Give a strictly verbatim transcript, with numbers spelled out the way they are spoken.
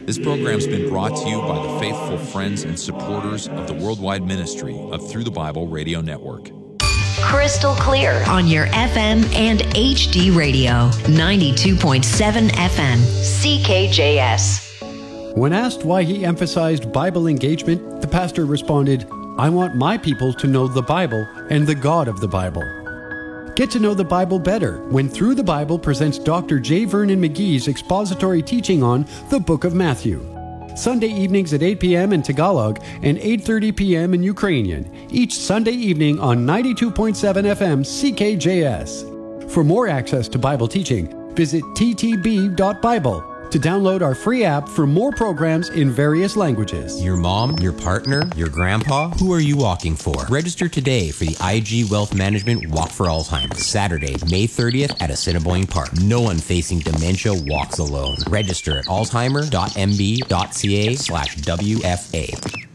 This program's been brought to you by the faithful friends and supporters of the worldwide ministry of Through the Bible Radio Network. Crystal clear on your F M and H D radio. ninety-two point seven F M, C K J S. When asked why he emphasized Bible engagement, the pastor responded, "I want my people to know the Bible and the God of the Bible." Get to know the Bible better when Through the Bible presents Doctor J. Vernon McGee's expository teaching on the Book of Matthew. Sunday evenings at eight p.m. in Tagalog and eight thirty p.m. in Ukrainian, each Sunday evening on ninety-two point seven F M C K J S. For more access to Bible teaching, visit t t b dot bible to download our free app for more programs in various languages. Your mom, your partner, your grandpa, who are you walking for? Register today for the I G Wealth Management Walk for Alzheimer's, Saturday, May thirtieth at Assiniboine Park. No one facing dementia walks alone. Register at alzheimer dot m b dot c a slash w f a.